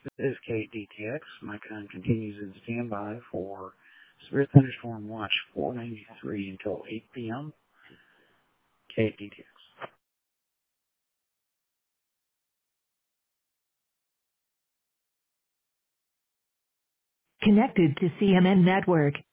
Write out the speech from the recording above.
This is KDTX. My time continues in standby for Severe Thunderstorm Watch 493 until 8 p.m. KDTX. Connected to CMN Network.